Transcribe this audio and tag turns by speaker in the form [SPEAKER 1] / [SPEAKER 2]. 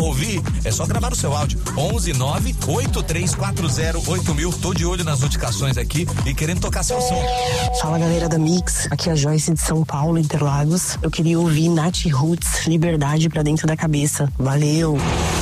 [SPEAKER 1] ouvir? É só gravar o seu áudio. 11983408000. Tô de olho nas notificações aqui e querendo tocar seu som.
[SPEAKER 2] Fala, galera da Mix, aqui é a Joyce de São Paulo, Interlagos. Eu queria ouvir Nath Roots, Liberdade pra Dentro da Cabeça. Valeu!